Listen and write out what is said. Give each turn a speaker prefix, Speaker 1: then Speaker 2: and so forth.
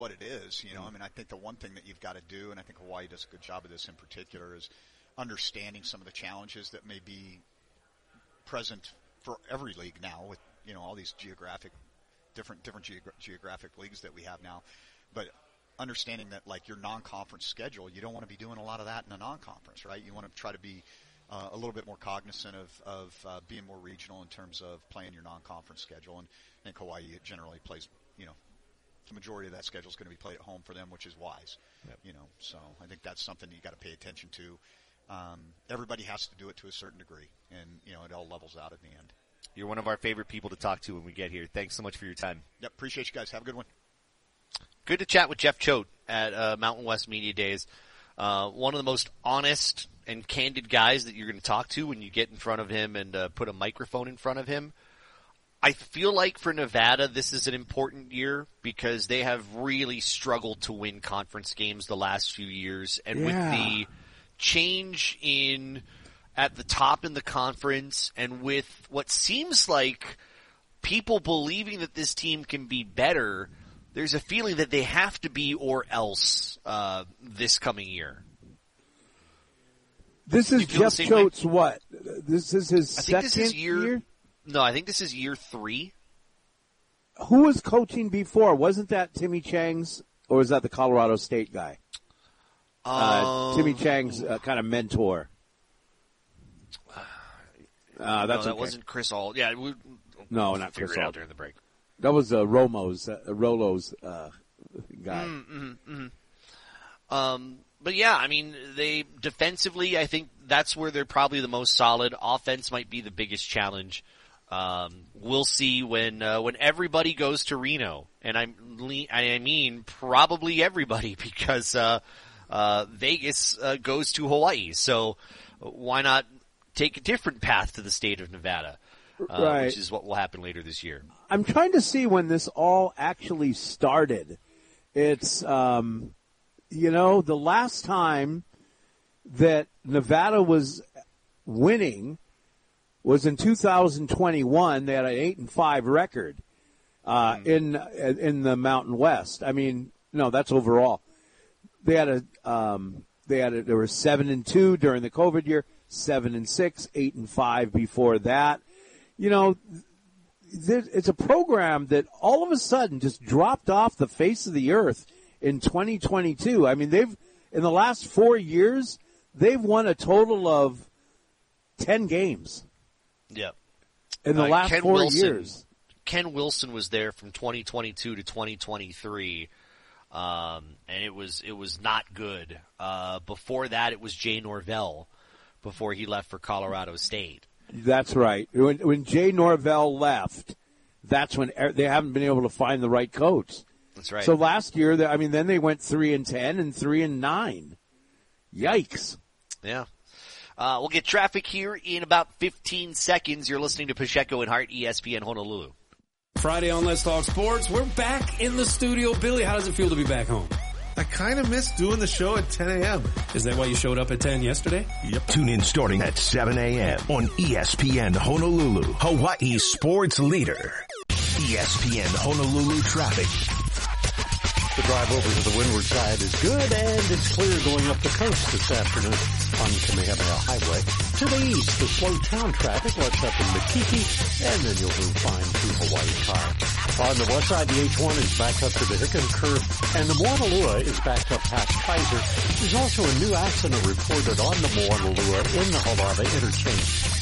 Speaker 1: what it is. I mean, I think the one thing that you've got to do, and I think Hawaii does a good job of this in particular, is understanding some of the challenges that may be present for every league now with, all these different geographic leagues that we have now. But understanding that, like, your non-conference schedule, you don't want to be doing a lot of that in a non-conference, right? You want to try to be a little bit more cognizant of being more regional in terms of playing your non-conference schedule. And I think Hawaii generally plays, the majority of that schedule is going to be played at home for them, which is wise. Yep. So I think that's something you got to pay attention to. Everybody has to do it to a certain degree, and, it all levels out at the end.
Speaker 2: You're one of our favorite people to talk to when we get here. Thanks so much for your time.
Speaker 1: Yep, appreciate you guys. Have a good one.
Speaker 2: Good to chat with Jeff Choate at Mountain West Media Days. One of the most honest and candid guys that you're going to talk to when you get in front of him and put a microphone in front of him. I feel like for Nevada, this is an important year because they have really struggled to win conference games the last few years. And with the change at the top in the conference, and with what seems like people believing that this team can be better, there's a feeling that they have to be or else this coming year.
Speaker 3: This is Jeff Choate's what? This is his second year?
Speaker 2: No, I think this is year 3.
Speaker 3: Who was coaching before? Wasn't that Timmy Chang's, or was that the Colorado State guy? Timmy Chang's kind of mentor. That's
Speaker 2: that
Speaker 3: okay.
Speaker 2: wasn't Chris Ault. Yeah,
Speaker 3: no, not Chris Ault.
Speaker 2: Out during the break.
Speaker 3: That was Rolo's guy.
Speaker 2: But yeah, I mean, they defensively, I think that's where they're probably the most solid. Offense might be the biggest challenge. We'll see when everybody goes to Reno, and I mean probably everybody, because Vegas goes to Hawaii. So why not take a different path to the state of Nevada,
Speaker 3: right,
Speaker 2: which is what will happen later this year.
Speaker 3: I'm trying to see when this all actually started. It's, the last time that Nevada was winning was in 2021. They had an 8-5 record, in the Mountain West. I mean, no, that's overall. They had they were 7-2 during the COVID year, 7-6, 8-5 before that. It's a program that all of a sudden just dropped off the face of the earth in 2022. I mean, in the last 4 years, they've won a total of 10 games.
Speaker 2: Yeah.
Speaker 3: In the last 4 years.
Speaker 2: Ken Wilson was there from 2022 to 2023. And it was not good. Before that, it was Jay Norvell before he left for Colorado State.
Speaker 3: That's right. When Jay Norvell left, that's when they haven't been able to find the right coach.
Speaker 2: That's right.
Speaker 3: So last year, then they went 3-10 and 3-9. Yikes.
Speaker 2: Yeah. We'll get traffic here in about 15 seconds. You're listening to Pacheco and Hart, ESPN Honolulu.
Speaker 4: Friday on Let's Talk Sports. We're back in the studio. Billy, how does it feel to be back home?
Speaker 5: I kind of miss doing the show at 10 a.m.
Speaker 4: Is that why you showed up at 10 yesterday?
Speaker 5: Yep.
Speaker 6: Tune in starting at 7 a.m. on ESPN Honolulu, Hawaii's sports leader. ESPN Honolulu traffic.
Speaker 7: The drive over to the windward side is good, and it's clear going up the coast this afternoon on Kamehameha Highway. To the east, the slow town traffic lets up in Makiki, and then you'll move fine through Hawaii Car. On the west side, the H1 is backed up to the Hicken Curve, and the Moanalua is backed up past Kaiser. There's also a new accident reported on the Moanalua in the Halava interchange.